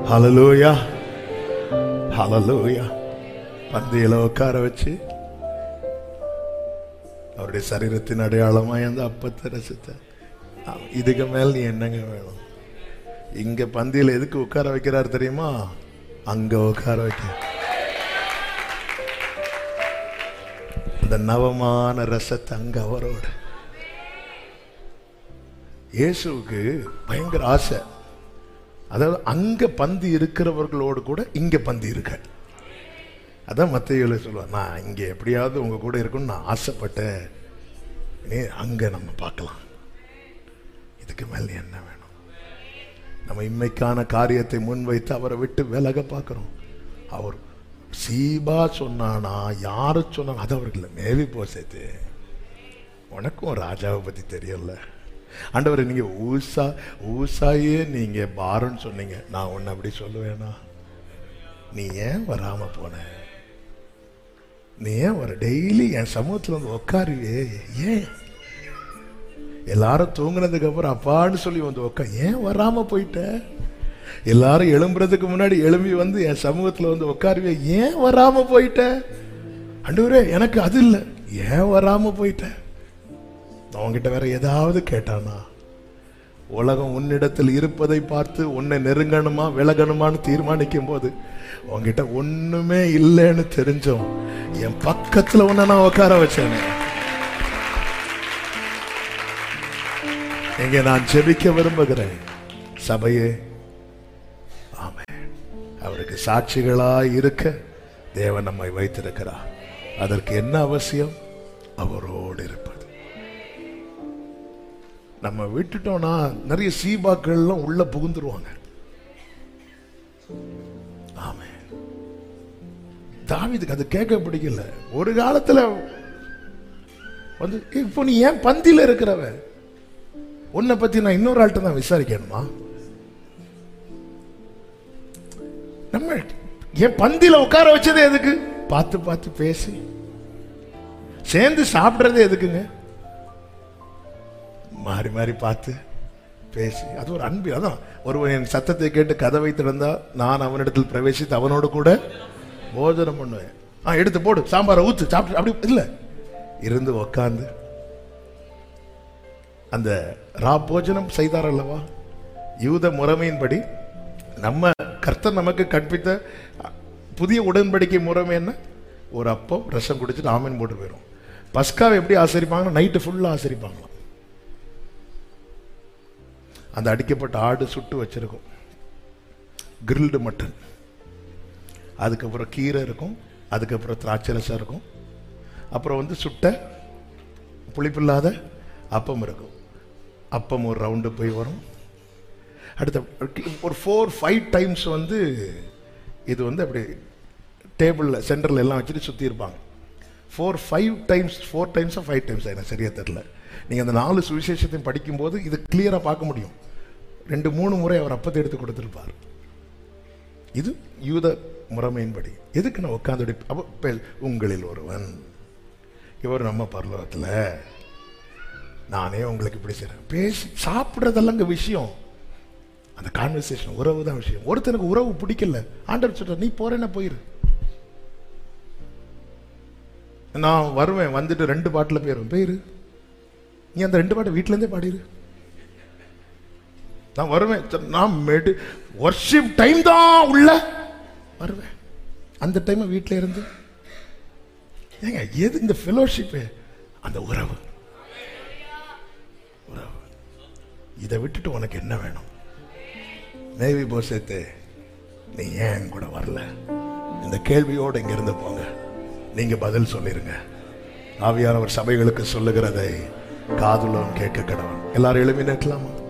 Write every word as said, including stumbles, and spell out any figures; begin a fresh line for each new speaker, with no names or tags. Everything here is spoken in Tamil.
ஹல்லேலூயா, ஹல்லேலூயா. பந்தியில உட்கார வச்சு அவருடைய சரீரத்தின் அடையாளமாய் அந்த அப்பத்தை ரசித்த. இதுக்கு மேல் நீ என்னங்க வேணும்? இங்க பந்தியில எதுக்கு உட்கார வைக்கிறார் தெரியுமா? அங்க உட்கார வைக்க அந்த நவமான ரசத்தை அங்க அவரோட. இயேசுவுக்கு பயங்கர ஆசை. அதாவது அங்க பந்தி இருக்கிறவர்களோடு கூட இங்க பந்தி இருக்க. அதான் மத்தேயுல சொல்லுவார், நான் இங்க எப்படியாவது உங்க கூட இருக்குன்னு நான் ஆசைப்பட்டேன். அங்க நம்ம பார்க்கலாம். இதுக்கு மேல என்ன வேணும்? நம்ம இம்மைக்கான காரியத்தை முன்வைத்து அவரை விட்டு விலக பார்க்கிறோம். அவர் சீபா சொன்னானா, யாரு சொன்னா, அது அவர்கள் மேவி போசேத்து. உனக்கும் ராஜாவை பத்தி தெரியல. ஆண்டவர், நீங்க ஊசா ஊசாயே நீங்க பாருன்னு சொன்னீங்க, நான் உன்னை அப்படி சொல்லுவேனா? நீ ஏன் வராம போன? நீ ஏன் வர? டெய்லி என் சமூகத்துல வந்து உட்காருவே. ஏன் எல்லாரும் தூங்குனதுக்கு அப்புறம் அப்பான்னு சொல்லி வந்து உட்கா, ஏன் வராம போயிட்ட? எல்லாரும் எழும்புறதுக்கு முன்னாடி எழும்பி வந்து என் சமூகத்துல வந்து உட்காருவே, ஏன் வராம போயிட்ட? ஆண்டவரே, எனக்கு அது இல்லை, ஏன் வராம போயிட்ட? அவங்கிட்ட வேற ஏதாவது கேட்டானா? உலகம் உன்னிடத்தில் இருப்பதை பார்த்து உன்னை நெருங்கணுமா விலகணுமான்னு தீர்மானிக்கும் போது உங்ககிட்ட ஒண்ணுமே இல்லைன்னு தெரிஞ்சோம் என் பக்கத்துல உன்னை நான் உட்கார வச்சேன். இங்க நான் ஜெபிக்க விரும்புகிறேன். சபையே, ஆமென். அவருக்கு சாட்சிகளாய் இருக்க தேவன் நம்மை வைத்திருக்கிறார். அதற்கு என்ன அவசியம்? அவரோடு இருப்பது. நம்ம விட்டுட்டோம்னா நிறைய சீபாக்கள்லாம் உள்ள புகுந்துருவாங்க. ஆமென். தாவீதுக்கு அது கேட்க பிடிக்கல. ஒரு காலத்துல வந்து, இப்போ நீ ஏன் பந்தியில இருக்கிறவ? உன்னை பத்தி நான் இன்னொரு ஆள்கிட்ட தான் விசாரிக்கணுமா? நம்ம ஏன் பந்தியில உட்கார வச்சது எதுக்கு? பார்த்து பார்த்து பேசி சேர்ந்து சாப்பிடுறது எதுக்குங்க? மாறி மாறி பார்த்து பேசி, அது ஒரு அன்பு. அதான் ஒருவன் என் சத்தத்தை கேட்டு கதவை திறந்தா நான் அவனிடத்தில் பிரவேசித்து அவனோடு கூட போஜனம் பண்ணுவேன். ஆ, எடுத்து போடு, சாம்பாரை ஊத்து, சாப்பிட்டு அப்படி இல்லை, இருந்து உக்காந்து அந்த ரா போஜனம் செய்தார் அல்லவா? யூத முறைமையின்படி நம்ம கர்த்தர் நமக்கு கற்பித்த புதிய உடன்படிக்கை முறைமை என்ன? ஒரு அப்பம் ரசம் குடிச்சிட்டு ஆமீன் போட்டு போயிடும். பஸ்காவை எப்படி ஆசரிப்பாங்கன்னா நைட்டு ஃபுல்லா ஆசரிப்பாங்களாம். அந்த அடிக்கப்பட்ட ஆடு சுட்டு வச்சிருக்கும், கிரில்டு மட்டன், அதுக்கப்புறம் கீரை இருக்கும், அதுக்கப்புறம் திராட்சை ரசம் இருக்கும், அப்புறம் வந்து சுட்ட புளிப்பில்லாத அப்பம் இருக்கும். அப்பம் ஒரு ரவுண்டு போய் வரும். அடுத்த ஒரு ஃபோர் ஃபைவ் டைம்ஸ் வந்து இது வந்து அப்படி டேபிளில் சென்டரில் எல்லாம் வச்சுட்டு சுற்றி இருப்பாங்க. Four five times four டைம்ஸாக five times எனக்கு சரியா தெரில. நீங்கள் அந்த நாலு சுவிசேஷத்தையும் படிக்கும்போது இது கிளியராக பார்க்க முடியும். ரெண்டு மூணு முறை அவர் அப்பத்தை எடுத்து கொடுத்துருப்பார். இது யூத முறைமையின்படி. எதுக்கு நான் உட்காந்து அப்போ உங்களில் ஒருவன் இவர் நம்ம பரலோகத்தில், நானே உங்களுக்கு இப்படி செய்கிறேன். பேசி சாப்பிட்றதெல்லாம் இங்கே விஷயம். அந்த கான்வர்சேஷன், உறவு தான் விஷயம். ஒருத்தனுக்கு உறவு பிடிக்கல, ஆண்டவர் சொல்ற நீ போறேன்னா போயிரு. நான் வருவேன், வந்துட்டு ரெண்டு பாட்டில் போயிடுவேன், போயிரு. நீ அந்த ரெண்டு பாட்டை வீட்டிலேருந்தே பாடிரு. நான் வருவேன், நான் மெடி வர்ஷிப் டைம் தான் உள்ள வருவேன், அந்த டைம் வீட்டில் இருந்து. ஏங்க எது இந்த ஃபெலோஷிப்பு? அந்த உறவு உறவு. இதை விட்டுட்டு உனக்கு என்ன வேணும்? மேவி போசேத்தே, நீ ஏன் கூட வரல? இந்த கேள்வியோடு இங்க இருந்து போங்க. நீங்க பதில் சொல்லிருங்க. ஆவியானவர் சபைகளுக்கு சொல்லுகிறதை காதுலவும் கேட்க கடவன். எல்லாரும் எழுப்பி நிற்கலாமா?